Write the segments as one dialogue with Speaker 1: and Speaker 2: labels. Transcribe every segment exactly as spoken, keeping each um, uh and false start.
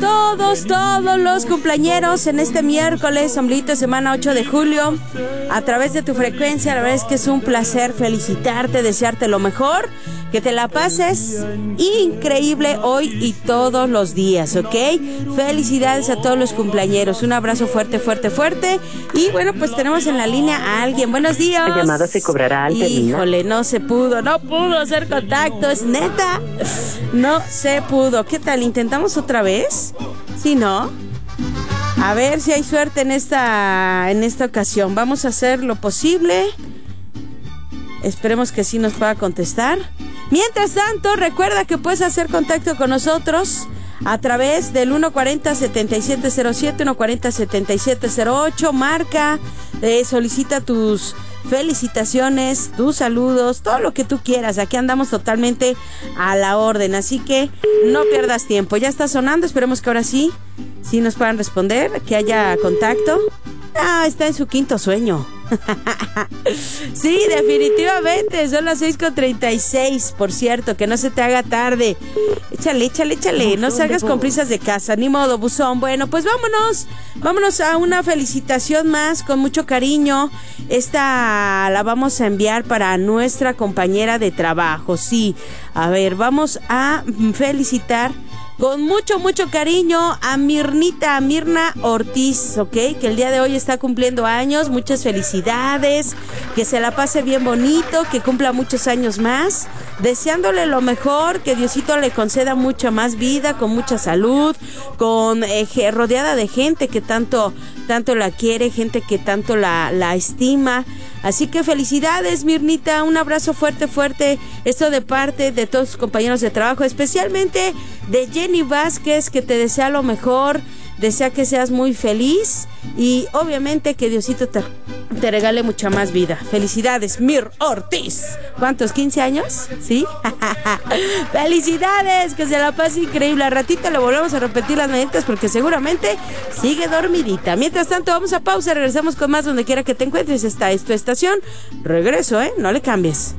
Speaker 1: todos, todos los cumpleañeros en este miércoles, ombliguito de semana ocho de julio, a través de tu frecuencia. La verdad es que es un placer felicitarte, desearte lo mejor, que te la pases increíble hoy y todos los días, ¿ok? Felicidades a todos los cumpleañeros, un abrazo fuerte, fuerte, fuerte. Y bueno, pues tenemos en la línea a alguien. Buenos días.
Speaker 2: La llamada se cobrará al terminar.
Speaker 1: Híjole, no se pudo, no pudo hacer contacto, es neta. No se pudo. ¿Qué tal? ¿Intentamos otra vez? ¿Sí, no? A ver si hay suerte en esta, en esta ocasión. Vamos a hacer lo posible. Esperemos que sí nos pueda contestar. Mientras tanto, recuerda que puedes hacer contacto con nosotros a través del uno cuarenta, setenta y siete cero siete, uno cuarenta, setenta y siete cero ocho. Marca, eh, solicita tus felicitaciones, tus saludos, todo lo que tú quieras. Aquí andamos totalmente a la orden, así que no pierdas tiempo. Ya está sonando, esperemos que ahora sí, sí nos puedan responder, que haya contacto. Ah, está en su quinto sueño. Sí, definitivamente, son las seis con treinta y seis, por cierto, que no se te haga tarde. Échale, échale, échale, no salgas con prisas de casa, ni modo, buzón. Bueno, pues vámonos, vámonos a una felicitación más, con mucho cariño. Esta la vamos a enviar para nuestra compañera de trabajo, sí. A ver, vamos a felicitar con mucho, mucho cariño a Mirnita, a Mirna Ortiz, ¿ok? Que el día de hoy está cumpliendo años. Muchas felicidades, que se la pase bien bonito, que cumpla muchos años más. Deseándole lo mejor, que Diosito le conceda mucha más vida, con mucha salud, con eh, rodeada de gente que tanto, tanto la quiere, gente que tanto la, la estima. Así que felicidades, Mirnita, un abrazo fuerte, fuerte. Esto de parte de todos tus compañeros de trabajo, especialmente de Jenny Vázquez, que te desea lo mejor, desea que seas muy feliz y obviamente que Diosito te, te regale mucha más vida. Felicidades, Mir Ortiz. ¿Cuántos? ¿quince años? ¿Sí? Felicidades, que se la pase increíble. Al ratito le volvemos a repetir las mañanitas porque seguramente sigue dormidita. Mientras tanto, vamos a pausa, regresamos con más donde quiera que te encuentres. Esta es tu estación. Regreso, ¿eh? No le cambies.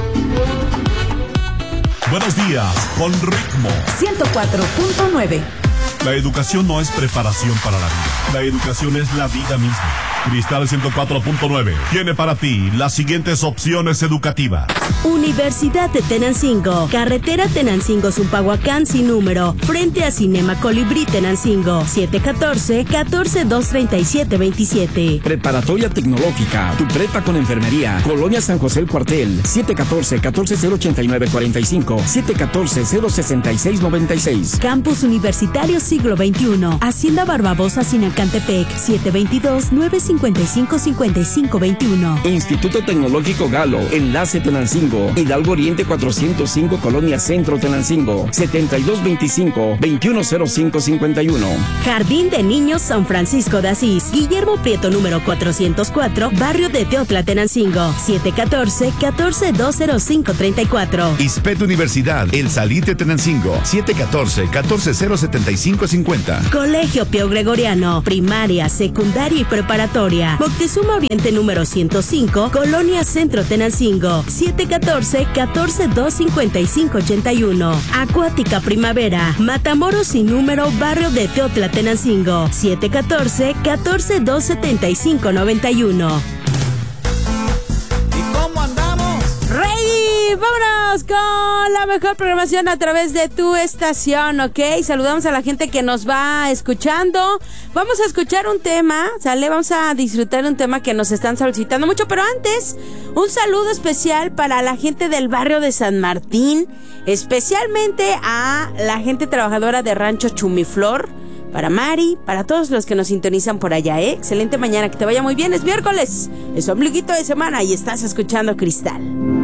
Speaker 3: Buenos días, con ritmo.
Speaker 4: ciento cuatro punto nueve.
Speaker 3: La educación no es preparación para la vida. La educación es la vida misma. Cristal ciento cuatro punto nueve tiene para ti las siguientes opciones educativas.
Speaker 5: Universidad de Tenancingo, carretera Tenancingo-Zumpahuacán sin número, frente a Cinema Colibrí Tenancingo, siete uno cuatro, uno cuatro dos tres siete dos siete.
Speaker 6: Preparatoria Tecnológica, tu prepa con enfermería, Colonia San José el Cuartel, siete uno cuatro, uno cuatro cero ocho nueve cuatro cinco, siete uno cuatro cero seis seis nueve seis.
Speaker 5: Campus Universitario Siglo veintiuno, Hacienda Barbabosa Sinacantepec, siete dos dos, nueve cinco cinco, cinco cinco dos uno.
Speaker 6: Instituto Tecnológico Galo, Enlace Tenancingo, Hidalgo Oriente cuatrocientos cinco, Colonia Centro Tenancingo, setenta y dos veinticinco, veintiuno cero cinco cincuenta y uno.
Speaker 5: Jardín de Niños San Francisco de Asís, Guillermo Prieto número cuatrocientos cuatro, Barrio de Teotla Tenancingo, siete uno cuatro, uno cuatro dos cero cinco tres cuatro.
Speaker 7: ISPET Universidad, El Salite Tenancingo, siete uno cuatro, uno cuatro cero siete cinco cinco cero.
Speaker 5: Colegio Pío Gregoriano, primaria, secundaria y preparatoria. Moctezuma Oriente número ciento cinco, Colonia Centro Tenancingo, siete uno cuatro, uno cuatro dos cinco cinco ocho uno. Acuática Primavera, Matamoros sin número, Barrio de Teotla Tenancingo, siete uno cuatro, uno cuatro dos siete cinco nueve uno.
Speaker 8: ¿Y cómo andamos?
Speaker 1: ¡Ready! ¡Vámonos con la mejor programación a través de tu estación, ¿ok? Saludamos a la gente que nos va escuchando. Vamos a escuchar un tema, ¿sale? Vamos a disfrutar un tema que nos están solicitando mucho, pero antes, un saludo especial para la gente del barrio de San Martín, especialmente a la gente trabajadora de Rancho Chumiflor, para Mari, para todos los que nos sintonizan por allá, ¿eh? Excelente mañana, que te vaya muy bien, es miércoles, es ombliguito de semana y estás escuchando Cristal.